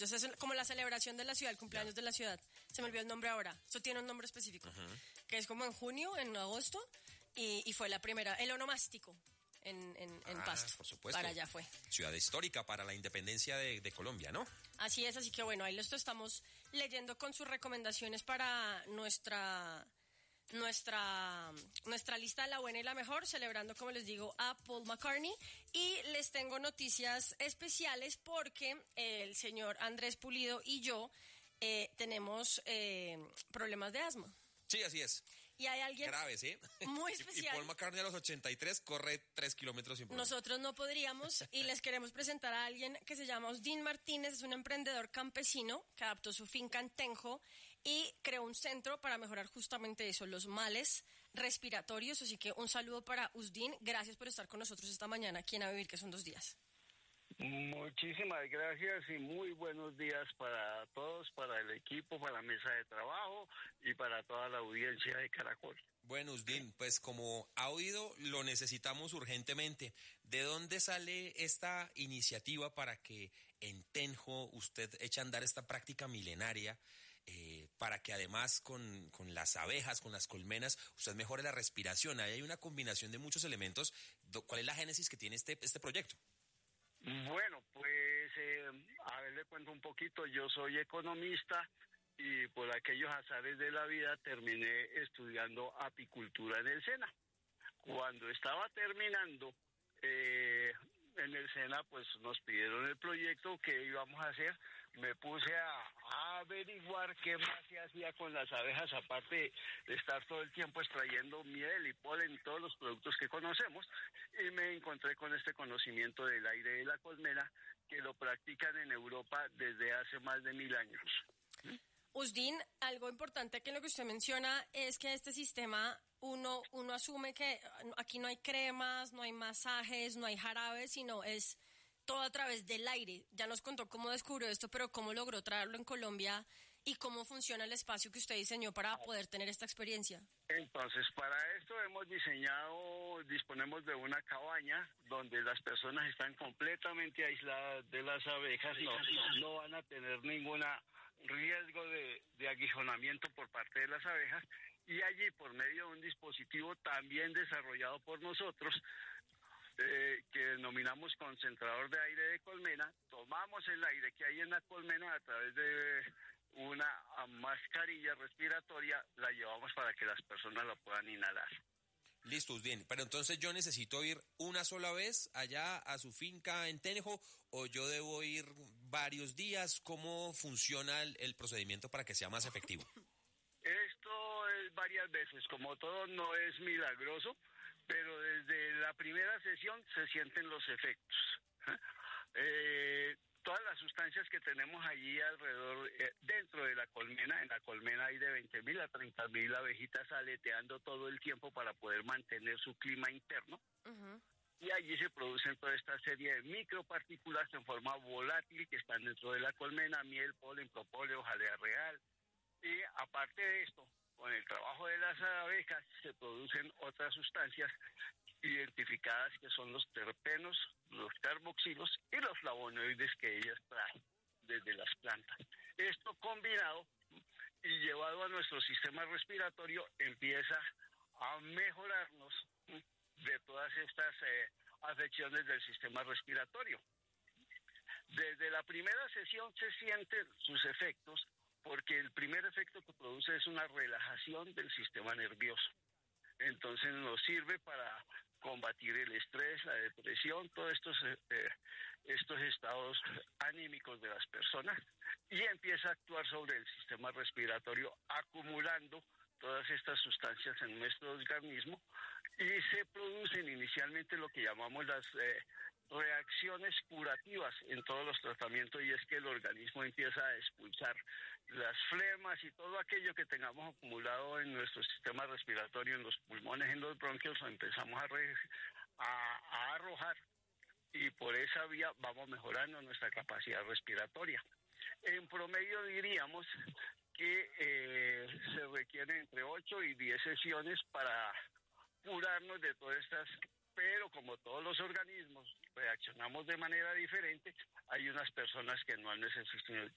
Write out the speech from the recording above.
Entonces es como la celebración de la ciudad, el cumpleaños de la ciudad. Se me olvidó el nombre ahora. Esto tiene un nombre específico, que es como en junio, en agosto, y fue la primera, el onomástico en Pasto. Por supuesto. Para allá fue. Ciudad histórica para la independencia de Colombia, ¿no? Así es, así que bueno, ahí lo estamos leyendo con sus recomendaciones para nuestra lista de la buena y la mejor, celebrando, como les digo, a Paul McCartney. Y les tengo noticias especiales porque el señor Andrés Pulido y yo tenemos problemas de asma. Sí, así es. Y hay alguien grave, ¿sí? Muy especial. Y Paul McCartney a los 83 corre 3 kilómetros sin problema. Nosotros no podríamos, y les queremos presentar a alguien que se llama Usdin Martínez. Es un emprendedor campesino que adaptó su finca en Tenjo y creó un centro para mejorar justamente eso, los males respiratorios. Así que un saludo para Usdin. Gracias por estar con nosotros esta mañana aquí en A Vivir, que son 2 días. Muchísimas gracias y muy buenos días para todos, para el equipo, para la mesa de trabajo y para toda la audiencia de Caracol. Bueno, Usdin, pues como ha oído, lo necesitamos urgentemente. ¿De dónde sale esta iniciativa para que en Tenjo usted eche a andar esta práctica milenaria, para que además con las abejas, con las colmenas, usted mejore la respiración? Ahí hay una combinación de muchos elementos. ¿Cuál es la génesis que tiene este proyecto? Bueno, pues a ver, le cuento un poquito. Yo soy economista y por aquellos azares de la vida terminé estudiando apicultura en el SENA. Cuando estaba terminando en el SENA, pues nos pidieron el proyecto que íbamos a hacer. Me puse a averiguar qué más se hacía con las abejas, aparte de estar todo el tiempo extrayendo miel y polen y todos los productos que conocemos, y me encontré con este conocimiento del aire de la colmena, que lo practican en Europa desde hace más de 1000 años. Usdin, algo importante que lo que usted menciona es que este sistema, uno asume que aquí no hay cremas, no hay masajes, no hay jarabes, sino es todo a través del aire. Ya nos contó cómo descubrió esto, pero cómo logró traerlo en Colombia y cómo funciona el espacio que usted diseñó para poder tener esta experiencia. Entonces, para esto disponemos de una cabaña donde las personas están completamente aisladas de las abejas, no van a tener ningún riesgo de aguijonamiento por parte de las abejas, y allí, por medio de un dispositivo también desarrollado por nosotros, que denominamos concentrador de aire de colmena, tomamos el aire que hay en la colmena a través de una mascarilla respiratoria, la llevamos para que las personas la puedan inhalar. Listo, Usdin. Pero entonces yo necesito ir una sola vez allá a su finca en Tenjo, o yo debo ir varios días. ¿Cómo funciona el procedimiento para que sea más efectivo? Esto es varias veces, como todo no es milagroso, pero desde la primera sesión se sienten los efectos. Todas las sustancias que tenemos allí alrededor, dentro de la colmena, en la colmena hay de 20.000 a 30.000 abejitas aleteando todo el tiempo para poder mantener su clima interno. Uh-huh. Y allí se producen toda esta serie de micropartículas en forma volátil que están dentro de la colmena: miel, polen, propóleo, jalea real. Y aparte de esto, con el trabajo de las abejas se producen otras sustancias identificadas, que son los terpenos, los carboxilos y los flavonoides que ellas traen desde las plantas. Esto combinado y llevado a nuestro sistema respiratorio empieza a mejorarnos de todas estas afecciones del sistema respiratorio. Desde la primera sesión se sienten sus efectos, porque el primer efecto que produce es una relajación del sistema nervioso. Entonces nos sirve para combatir el estrés, la depresión, todos estos estados anímicos de las personas, y empieza a actuar sobre el sistema respiratorio, acumulando todas estas sustancias en nuestro organismo, y se producen inicialmente lo que llamamos las reacciones curativas en todos los tratamientos, y es que el organismo empieza a expulsar las flemas y todo aquello que tengamos acumulado en nuestro sistema respiratorio, en los pulmones, en los bronquios, lo empezamos a arrojar, y por esa vía vamos mejorando nuestra capacidad respiratoria. En promedio diríamos que se requieren entre 8 y 10 sesiones para curarnos de todas estas, pero como todos los organismos reaccionamos de manera diferente, hay unas personas que no han